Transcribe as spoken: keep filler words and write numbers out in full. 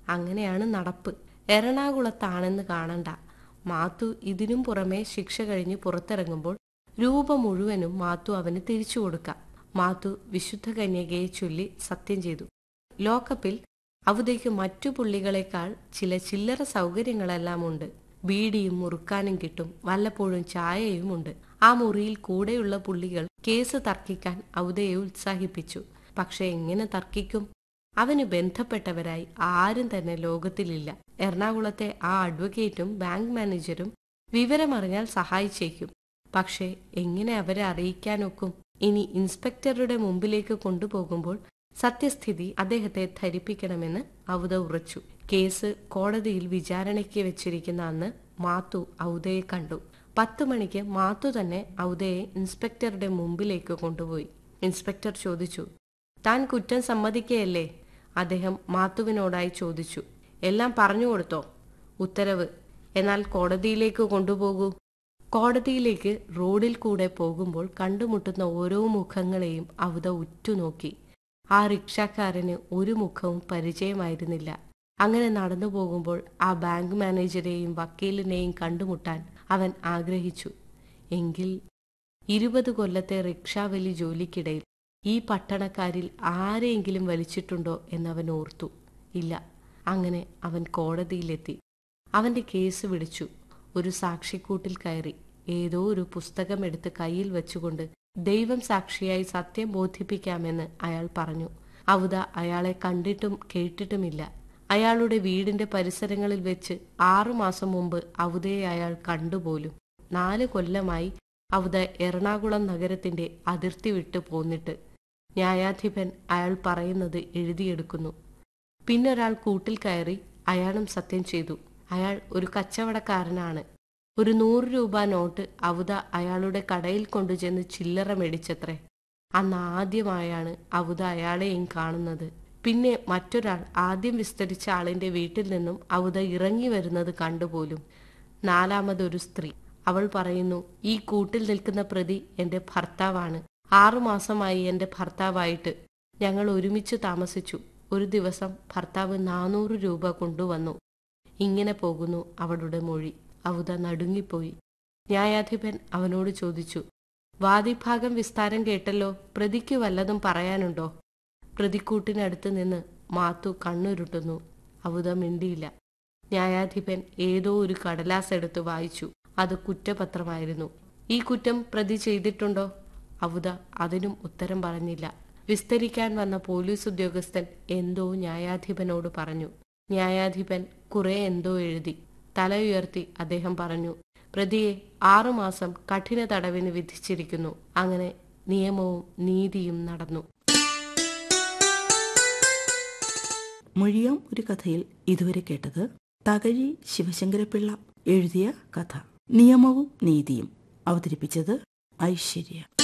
അങ്ങനെയാണ് നടപ്പ്. എറണാകുളത്താണെന്ന് കാണണ്ട. മാത്തു ഇതിനും പുറമെ ശിക്ഷ കഴിഞ്ഞ് പുറത്തിറങ്ങുമ്പോൾ രൂപ മുഴുവനും മാത്തു അവന് തിരിച്ചു കൊടുക്കാം. മാത്തു വിശുദ്ധ കന്യകയെ ചൊല്ലി സത്യം ചെയ്തു. ലോക്കപ്പിൽ അവതയ്ക്ക് മറ്റു പുള്ളികളെക്കാൾ ചില ചില്ലറ സൗകര്യങ്ങളെല്ലാം ഉണ്ട്. ബീഡിയും മുറുക്കാനും കിട്ടും, വല്ലപ്പോഴും ചായയുമുണ്ട്. ആ മുറിയിൽ കൂടെയുള്ള പുള്ളികൾ കേസ് തർക്കിക്കാൻ അവതയെ ഉത്സാഹിപ്പിച്ചു. പക്ഷെ എങ്ങനെ തർക്കിക്കും? അവന് ബന്ധപ്പെട്ടവരായി ആരും തന്നെ ലോകത്തിലില്ല. എറണാകുളത്തെ ആ അഡ്വക്കേറ്റും ബാങ്ക് മാനേജരും വിവരമറിഞ്ഞാൽ സഹായിച്ചേക്കും. പക്ഷേ എങ്ങനെ അവരെ അറിയിക്കാനൊക്കും? ഇനി ഇൻസ്പെക്ടറുടെ മുമ്പിലേക്ക് കൊണ്ടുപോകുമ്പോൾ സത്യസ്ഥിതി അദ്ദേഹത്തെ ധരിപ്പിക്കണമെന്ന് ഔദ ഉറച്ചു. കേസ് കോടതിയിൽ വിചാരണയ്ക്ക് വെച്ചിരിക്കുന്ന അന്ന് മാത്തു ഔദയെ കണ്ടു. പത്തു മണിക്ക് മാത്തു തന്നെ ഔദയെ ഇൻസ്പെക്ടറുടെ മുമ്പിലേക്ക് കൊണ്ടുപോയി. ഇൻസ്പെക്ടർ ചോദിച്ചു, താൻ കുറ്റം സമ്മതിക്കുകയല്ലേ? അദ്ദേഹം മാത്തുവിനോടായി ചോദിച്ചു. എല്ലാം പറഞ്ഞു കൊടുത്തോ? ഉത്തരവ്. എന്നാൽ കോടതിയിലേക്ക് കൊണ്ടുപോകൂ. കോടതിയിലേക്ക് റോഡിൽ കൂടെ പോകുമ്പോൾ കണ്ടുമുട്ടുന്ന ഓരോ മുഖങ്ങളെയും ഔദ ഉറ്റുനോക്കി. ആ റിക്ഷാക്കാരന് ഒരു മുഖവും പരിചയമായിരുന്നില്ല. അങ്ങനെ നടന്നു പോകുമ്പോൾ ആ ബാങ്ക് മാനേജരെയും വക്കീലിനെയും കണ്ടുമുട്ടാൻ അവൻ ആഗ്രഹിച്ചു. എങ്കിൽ ഇരുപത് കൊല്ലത്തെ റിക്ഷാവലി ജോലിക്കിടയിൽ ഈ പട്ടണക്കാരിൽ ആരെയെങ്കിലും വലിച്ചിട്ടുണ്ടോ എന്നവൻ ഓർത്തു. ഇല്ല. അങ്ങനെ അവൻ കോടതിയിലെത്തി. അവന്റെ കേസ് വിളിച്ചു. ഒരു സാക്ഷിക്കൂട്ടിൽ കയറി. ഏതോ ഒരു പുസ്തകം എടുത്ത് കയ്യിൽ വെച്ചുകൊണ്ട് ദൈവം സാക്ഷിയായി സത്യം ബോധിപ്പിക്കാമെന്ന് അയാൾ പറഞ്ഞു. ഔദ അയാളെ കണ്ടിട്ടും കേട്ടിട്ടുമില്ല. അയാളുടെ വീടിന്റെ പരിസരങ്ങളിൽ വെച്ച് ആറുമാസം മുമ്പ് ഔദയെ അയാൾ കണ്ടുപോലും. നാല് കൊല്ലമായി ഔദ എറണാകുളം നഗരത്തിന്റെ അതിർത്തി വിട്ടു പോന്നിട്ട്. ന്യായാധിപൻ അയാൾ പറയുന്നത് എഴുതിയെടുക്കുന്നു. പിന്നൊരാൾ കൂട്ടിൽ കയറി അയാളും സത്യം ചെയ്തു. അയാൾ ഒരു കച്ചവടക്കാരനാണ്. ഒരു നൂറ് രൂപ നോട്ട് ഔദ അയാളുടെ കടയിൽ കൊണ്ടുചെന്ന് ചില്ലറ മേടിച്ചത്രേ. അന്ന് ആദ്യമായാണ് ഔദ അയാളെയും കാണുന്നത്. പിന്നെ മറ്റൊരാൾ ആദ്യം വിസ്തരിച്ച ആളിന്റെ വീട്ടിൽ നിന്നും ഔദ ഇറങ്ങി വരുന്നത് കണ്ടുപോലും. നാലാമതൊരു സ്ത്രീ. അവൾ പറയുന്നു, ഈ കൂട്ടിൽ നിൽക്കുന്ന പ്രതി എന്റെ ഭർത്താവാണ്. ആറുമാസമായി എന്റെ ഭർത്താവായിട്ട്. ഞങ്ങൾ ഒരുമിച്ച് താമസിച്ചു. ഒരു ദിവസം ഭർത്താവ് നാനൂറ് രൂപ കൊണ്ടുവന്നു. ഇങ്ങനെ പോകുന്നു അവളുടെ മൊഴി. ഔദ നടുങ്ങിപ്പോയി. ന്യായാധിപൻ അവനോട് ചോദിച്ചു, വാദിഭാഗം വിസ്താരം കേട്ടല്ലോ, പ്രതിക്ക് വല്ലതും പറയാനുണ്ടോ? പ്രതിക്കൂട്ടിനടുത്ത് നിന്ന് മാത്തു കണ്ണുരുട്ടുന്നു. ഔദ മിണ്ടിയില്ല. ന്യായാധിപൻ ഏതോ ഒരു കടലാസ് എടുത്ത് വായിച്ചു. അത് കുറ്റപത്രമായിരുന്നു. ഈ കുറ്റം പ്രതി ചെയ്തിട്ടുണ്ടോ? ഔദ അതിനും ഉത്തരം പറഞ്ഞില്ല. വിസ്തരിക്കാൻ വന്ന പോലീസ് ഉദ്യോഗസ്ഥൻ എന്തോ ന്യായാധിപനോട് പറഞ്ഞു. ന്യായാധിപൻ കുറെ എന്തോ എഴുതി. തല ഉയർത്തി അദ്ദേഹം പറഞ്ഞു, പ്രതിയെ ആറുമാസം കഠിന തടവിന് വിധിച്ചിരിക്കുന്നു. അങ്ങനെ നിയമവും നീതിയും നടന്നു. മൊഴിയാം ഒരു കഥയിൽ ഇതുവരെ കേട്ടത് തകഴി ശിവശങ്കരപിള്ള എഴുതിയ കഥ നിയമവും നീതിയും. അവതരിപ്പിച്ചത് ഐശ്വര്യ.